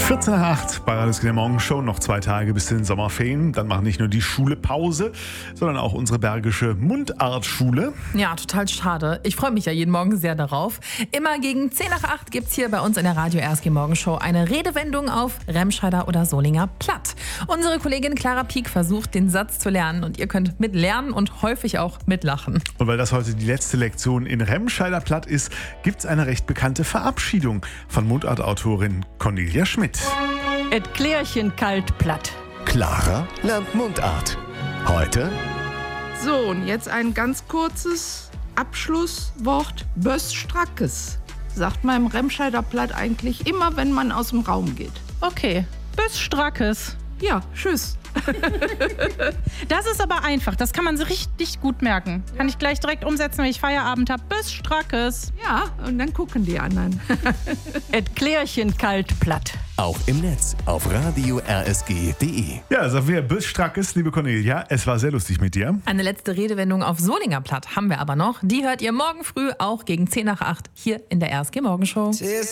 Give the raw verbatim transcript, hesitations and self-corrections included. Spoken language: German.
vierzehn nach acht bei Alles in der Morgenshow. Noch zwei Tage bis zu den Sommerferien. Dann macht nicht nur die Schule Pause, sondern auch unsere bergische Mundartschule. Ja, total schade. Ich freue mich ja jeden Morgen sehr darauf. Immer gegen zehn nach acht gibt es hier bei uns in der Radio R S G Morgenshow eine Redewendung auf Remscheider oder Solinger Platt. Unsere Kollegin Clara Pieck versucht, den Satz zu lernen und ihr könnt mitlernen und häufig auch mitlachen. Und weil das heute die letzte Lektion in Remscheider Platt ist, gibt es eine recht bekannte Verabschiedung von Mundartautorin Cornelia Schmidt. Et Klärchen kalt platt. Clara lernt Mundart. Heute? So, und jetzt ein ganz kurzes Abschlusswort. Bösstrackes. Sagt man im Remscheider Platt eigentlich immer, wenn man aus dem Raum geht. Okay, bis Strackes. Ja, tschüss. Das ist aber einfach, das kann man so richtig gut merken. Kann ich gleich direkt umsetzen, wenn ich Feierabend habe. Bis Strackes. Ja, und dann gucken die anderen. Et Klärchen kalt platt. Auch im Netz auf radio r s g punkt d e. Ja, sagen wir bis Strackes, liebe Cornelia. Es war sehr lustig mit dir. Eine letzte Redewendung auf Solinger Platt haben wir aber noch. Die hört ihr morgen früh auch gegen zehn nach acht hier in der R S G Morgenshow.